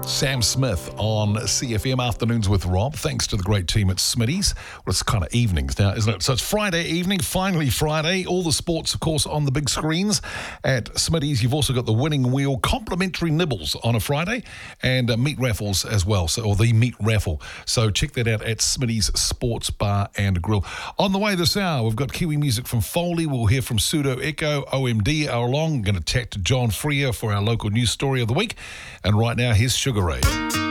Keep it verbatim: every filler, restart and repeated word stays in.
Sam Smith on C F M Afternoons with Rob. Thanks to the great team at Smitty's. Well, it's kind of evenings now, isn't it? So it's Friday evening, finally Friday. All the sports, of course, on the big screens at Smitty's. You've also got the Winning Wheel, complimentary nibbles on a Friday, and uh, meat raffles as well, so, or the meat raffle. So check that out at Smitty's Sports Bar and Grill. On the way this hour, we've got Kiwi music from Foley. We'll hear from Pseudo Echo, O M D, hour long. We're going to chat to John Freer for our local news story of the week. And right now, here's Sugar Ray.